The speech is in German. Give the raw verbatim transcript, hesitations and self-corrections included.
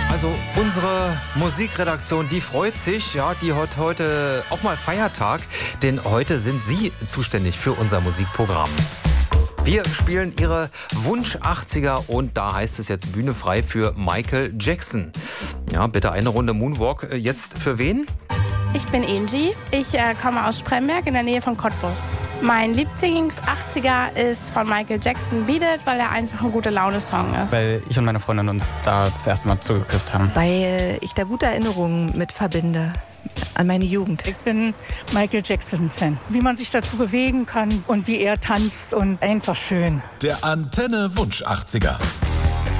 Also unsere Musikredaktion, die freut sich, ja, die hat heute auch mal Feiertag, denn heute sind Sie zuständig für unser Musikprogramm. Wir spielen Ihre Wunsch-achtziger und da heißt es jetzt Bühne frei für Michael Jackson. Ja, bitte eine Runde Moonwalk. Jetzt für wen? Ich bin Angie. Ich äh, komme aus Spremberg in der Nähe von Cottbus. Mein Lieblings-achtziger ist von Michael Jackson, Beat It, weil er einfach ein gute Laune-Song ist. Weil ich und meine Freundin uns da das erste Mal zugeküsst haben. Weil ich da gute Erinnerungen mit verbinde an meine Jugend. Ich bin Michael Jackson-Fan. Wie man sich dazu bewegen kann und wie er tanzt und einfach schön. Der Antenne Wunsch-achtziger.